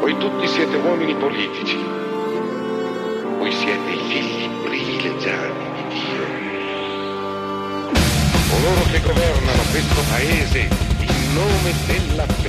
Voi tutti siete uomini politici. Voi siete i figli privilegiati di Dio. Coloro che governano questo paese in nome della fede